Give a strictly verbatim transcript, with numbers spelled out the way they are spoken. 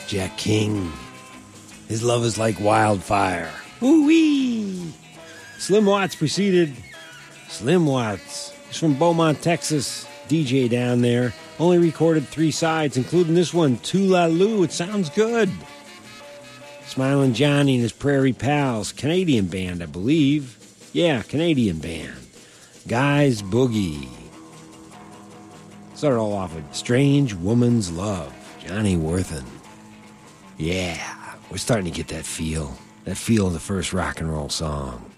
Jack King. His love is like wildfire. Woo-wee! Slim Watts preceded. Slim Watts. He's from Beaumont, Texas. D J down there. Only recorded three sides, including this one, Toolaloo. It sounds good. Smiling Johnny and his Prairie Pals. Canadian band, I believe. Yeah, Canadian band. Guys Boogie. Started all off with Strange Woman's Love. Johnny Worthen. Yeah, we're starting to get that feel. That feel of the first rock and roll song.